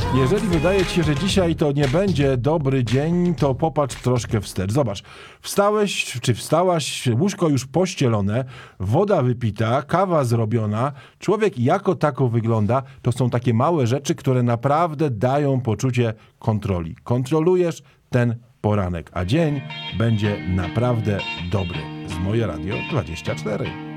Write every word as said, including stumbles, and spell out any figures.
Jeżeli wydaje ci się, że dzisiaj to nie będzie dobry dzień, to popatrz troszkę wstecz. Zobacz, wstałeś czy wstałaś, łóżko już pościelone, woda wypita, kawa zrobiona, człowiek jako tako wygląda. To są takie małe rzeczy, które naprawdę dają poczucie kontroli. Kontrolujesz ten poranek, a dzień będzie naprawdę dobry. Z Moje Radio dwadzieścia cztery.